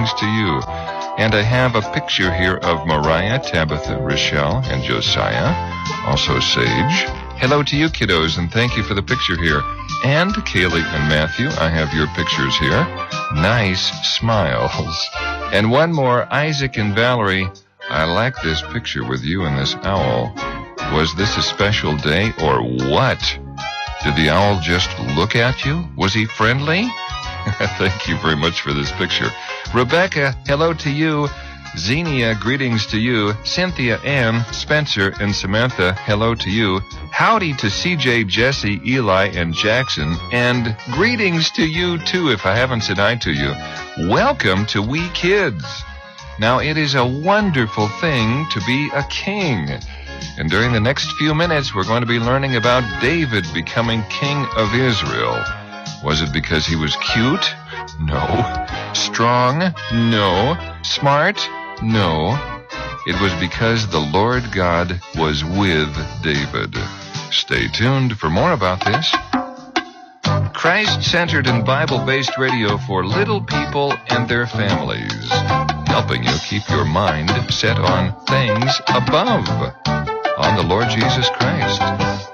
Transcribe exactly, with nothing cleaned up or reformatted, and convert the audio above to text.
greetings to you. And I have a picture here of Mariah, Tabitha, Rochelle, and Josiah, also Sage. Hello to you, kiddos, and thank you for the picture here. And Kaylee and Matthew, I have your pictures here. Nice smiles. And one more, Isaac and Valerie. I like this picture with you and this owl. Was this a special day or what? Did the owl just look at you? Was he friendly? Thank you very much for this picture. Rebecca, hello to you. Xenia, greetings to you. Cynthia, Ann, Spencer, and Samantha, hello to you. Howdy to C J, Jesse, Eli, and Jackson. And greetings to you, too, if I haven't said hi to you. Welcome to We Kids. Now, it is a wonderful thing to be a king. And during the next few minutes, we're going to be learning about David becoming king of Israel. Was it because he was cute? No. Strong? No. Smart? No. It was because the Lord God was with David. Stay tuned for more about this. Christ-centered and Bible-based radio for little people and their families, helping you keep your mind set on things above, on the Lord Jesus Christ.